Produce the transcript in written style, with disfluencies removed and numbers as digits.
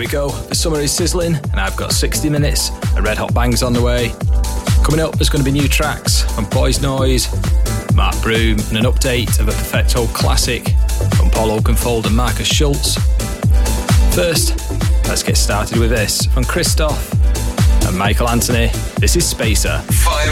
we go. The summer is sizzling and I've got 60 minutes of red hot bangs on the way. Coming up, there's going to be new tracks from Boys Noise, Mark Broom, and an update of a Perfecto classic from Paul Oakenfold and Marcus Schultz. First, let's get started with this from Christoph and Michael Anthony. This is Spacer. Fire